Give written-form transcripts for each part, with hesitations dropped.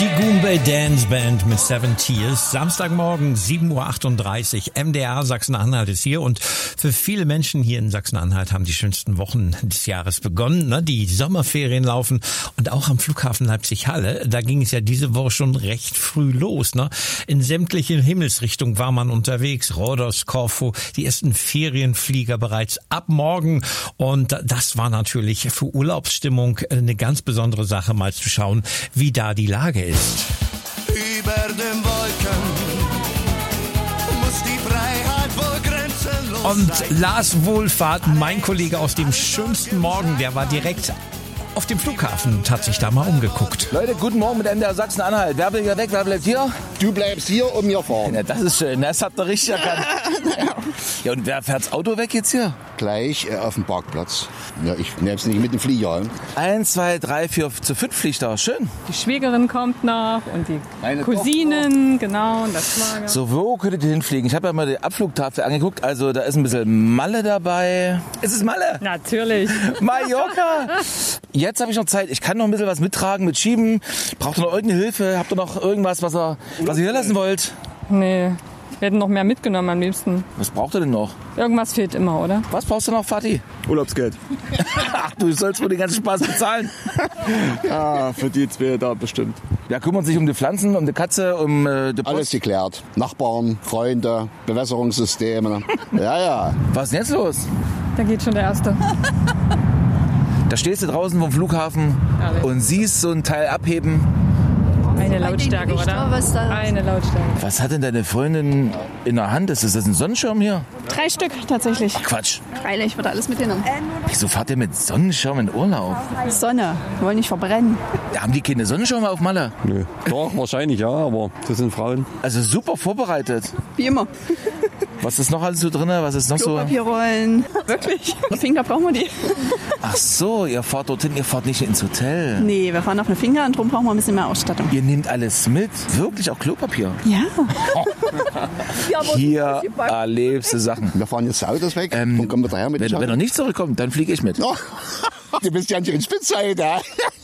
Die Goombay Dance Band mit Seven Tears. Samstagmorgen 7.38 Uhr. MDR Sachsen-Anhalt ist hier und für viele Menschen hier in Sachsen-Anhalt haben die schönsten Wochen des Jahres begonnen. Die Sommerferien laufen und auch am Flughafen Leipzig-Halle. Da ging es ja diese Woche schon recht früh los. In sämtlichen Himmelsrichtungen war man unterwegs. Rhodos, Korfu, die ersten Ferienflieger bereits ab morgen. Und das war natürlich für Urlaubsstimmung eine ganz besondere Sache, mal zu schauen, wie da die Lage ist. Über den Wolken muss die Freiheit wohl grenzenlos Und sein. Lars Wohlfahrt, mein Kollege aus dem schönsten Morgen, der war direkt auf dem Flughafen und hat sich da mal umgeguckt. Leute, guten Morgen mit MDR Sachsen-Anhalt. Wer will hier weg, wer bleibt hier? Du bleibst hier und wir fahren. Ja, das ist schön, das habt ihr richtig erkannt. Ja, und wer fährt's Auto weg jetzt hier? Gleich auf dem Parkplatz. Ja, ich nehm's nicht mit dem Flieger. 1, 2, 3, 4, zu 5 fliegt da. Schön. Die Schwägerin kommt noch und die Meine Cousinen, genau, und das Schwager. So, wo könntet ihr hinfliegen? Ich habe ja mal die Abflugtafel angeguckt. Also da ist ein bisschen Malle dabei. Ist es Malle? Natürlich. Mallorca! Jetzt habe ich noch Zeit. Ich kann noch ein bisschen was mittragen, mitschieben. Braucht ihr noch irgendeine Hilfe? Habt ihr noch irgendwas, was ihr hier lassen wollt? Nee, wir hätten noch mehr mitgenommen am liebsten. Was braucht ihr denn noch? Irgendwas fehlt immer, oder? Was brauchst du noch, Fatih? Urlaubsgeld. Ach, du sollst wohl den ganzen Spaß bezahlen. Ja, für die zwei da bestimmt. Ja, kümmern sich um die Pflanzen, um die Katze, um die Post. Alles geklärt. Nachbarn, Freunde, Bewässerungssysteme. Ja. Was ist denn jetzt los? Da geht schon der Erste. Da stehst du draußen vom Flughafen Herrlich. und siehst so ein Teil abheben. Eine Lautstärke, oder? Eine Lautstärke. Was hat denn deine Freundin in der Hand? Ist das ein Sonnenschirm hier? 3 Stück tatsächlich. Quatsch. Freilich, wird alles mitgenommen. Wieso fahrt ihr mit Sonnenschirm in Urlaub? Sonne, wollen nicht verbrennen. Da haben die keine Sonnenschirme auf Malle. Nö. Doch, wahrscheinlich ja, aber das sind Frauen. Also super vorbereitet. Wie immer. Was ist noch alles so drin? Was ist noch so? Klopapierrollen. Wirklich? Finger brauchen wir die? Ach so, ihr fahrt dorthin, ihr fahrt nicht ins Hotel. Nee, wir fahren auf eine Finger und drum brauchen wir ein bisschen mehr Ausstattung. Ihr nehmt alles mit. Wirklich auch Klopapier. Ja. Hier erlebst du Sachen. Wir fahren jetzt die Autos weg und kommen wir daher mit Wenn er nicht zurückkommt, dann fliege ich mit. Oh, du bist ja nicht in Spitzheit, ja?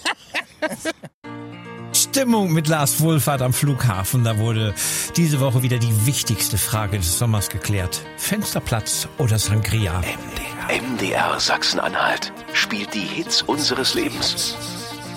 Stimmung mit Lars Wohlfahrt am Flughafen. Da wurde diese Woche wieder die wichtigste Frage des Sommers geklärt. Fensterplatz oder Sangria? MDR Sachsen-Anhalt spielt die Hits unseres Lebens.